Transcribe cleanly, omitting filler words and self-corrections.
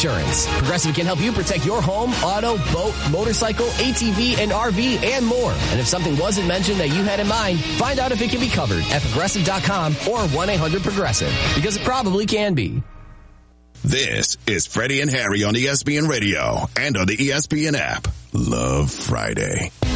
insurance. Progressive can help you protect your home, auto, boat, motorcycle, ATV, and RV, and more. And if something wasn't mentioned that you had in mind, find out if it can be covered at Progressive.com or 1-800-PROGRESSIVE, because it probably can be. This is Freddie and Harry on ESPN Radio and on the ESPN app. Love Friday.